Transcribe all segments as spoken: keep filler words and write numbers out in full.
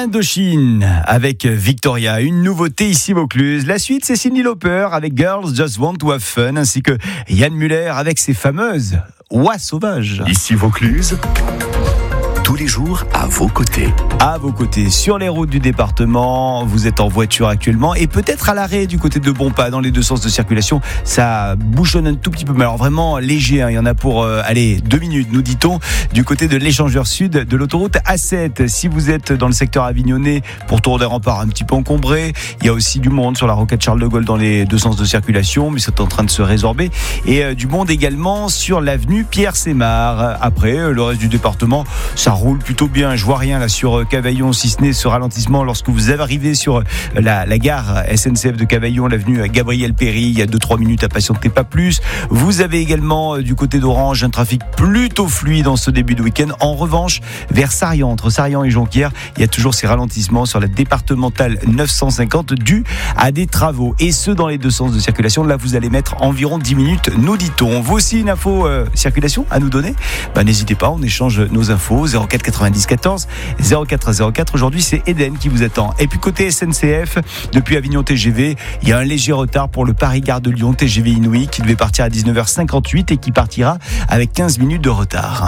Indochine avec Victoria, une nouveauté ici Vaucluse. La suite, c'est Cyndi Lauper avec Girls Just Want to Have Fun, ainsi que Yann Muller avec ses fameuses oies sauvages. Ici Vaucluse, tous les jours à vos côtés. À vos côtés, sur les routes du département, vous êtes en voiture actuellement et peut-être à l'arrêt du côté de Bonpas, dans les deux sens de circulation. Ça bouchonne un tout petit peu, mais alors vraiment léger, hein. Il y en a pour, euh, allez, deux minutes, nous dit-on, du côté de l'échangeur sud de l'autoroute A sept. Si vous êtes dans le secteur avignonnais, pour Tour des Remparts, un petit peu encombré. Il y a aussi du monde sur la rocade Charles de Gaulle dans les deux sens de circulation, mais c'est en train de se résorber. Et euh, du monde également sur l'avenue Pierre-Sémar. Après, euh, le reste du département, ça roule plutôt bien. Je vois rien là sur Cavaillon, si ce n'est ce ralentissement lorsque vous arrivez sur la, la gare S N C F de Cavaillon, l'avenue Gabriel Péry. Il y a deux trois minutes à patienter, pas plus. Vous avez également du côté d'Orange un trafic plutôt fluide en ce début de week-end. En revanche, vers Sarrian, entre Sarrian et Jonquière, il y a toujours ces ralentissements sur la départementale neuf cent cinquante dus à des travaux. Et ce, dans les deux sens de circulation. Là, vous allez mettre environ dix minutes, nous dit-on. Vous aussi, une info euh, circulation à nous donner? Bah, n'hésitez pas, on échange nos infos. zéro quatre quatre-vingt-dix quatorze zéro quatre zéro quatre. Aujourd'hui, c'est Eden qui vous attend. Et puis côté S N C F, depuis Avignon T G V, il y a un léger retard pour le Paris-Gare de Lyon T G V Inouï qui devait partir à dix-neuf heures cinquante-huit et qui partira avec quinze minutes de retard.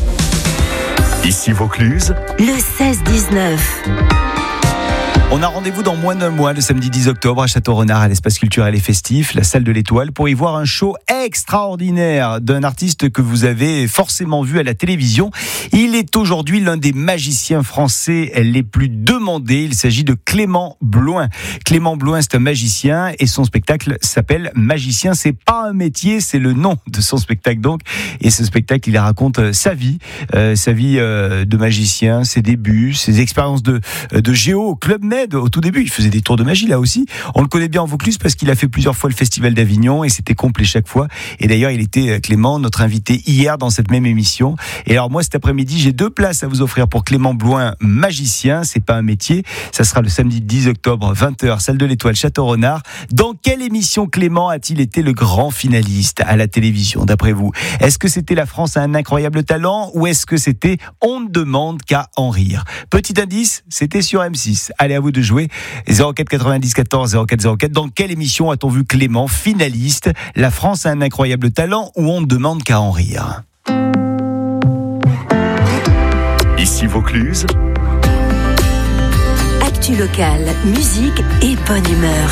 Ici Vaucluse, le seize dix-neuf. On a rendez-vous dans moins d'un mois, le samedi dix octobre, à Château-Renard, à l'espace culturel et festif, la salle de l'Étoile, pour y voir un show extraordinaire d'un artiste que vous avez forcément vu à la télévision. Il est aujourd'hui l'un des magiciens français les plus demandés. Il s'agit de Clément Blouin. Clément Blouin, c'est un magicien et son spectacle s'appelle Magicien. C'est pas un métier, c'est le nom de son spectacle donc. Et ce spectacle, il raconte sa vie, euh, sa vie euh, de magicien, ses débuts, ses expériences de, de géo au Club Med. Au tout début, il faisait des tours de magie là aussi. On le connaît bien en Vaucluse parce qu'il a fait plusieurs fois le Festival d'Avignon et c'était complet chaque fois. Et d'ailleurs, il était, Clément, notre invité hier dans cette même émission. Et alors moi, cet après-midi, j'ai deux places à vous offrir pour Clément Blouin, magicien. C'est pas un métier. Ça sera le samedi dix octobre, vingt heures, salle de l'Étoile, Château-Renard. Dans quelle émission Clément a-t-il été le grand finaliste à la télévision, d'après vous? Est-ce que c'était La France a un incroyable talent ou est-ce que c'était On ne demande qu'à en rire? Petit indice, c'était sur M six. Allez, à vous de jouer. zéro quatre quatre-vingt-dix quatorze zéro quatre zéro quatre. Dans quelle émission a-t-on vu Clément finaliste? La France a un incroyable talent ou On ne demande qu'à en rire? ici Vaucluse, Actu locale, musique et bonne humeur.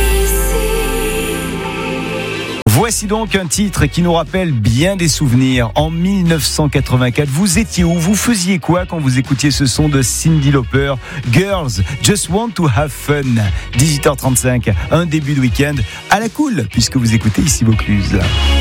Voici donc un titre qui nous rappelle bien des souvenirs. En dix-neuf cent quatre-vingt-quatre, vous étiez où? Vous faisiez quoi quand vous écoutiez ce son de Cyndi Lauper? Girls Just Want to Have Fun. dix-huit heures trente-cinq, un début de week-end à la cool, puisque vous écoutez ici Vaucluse.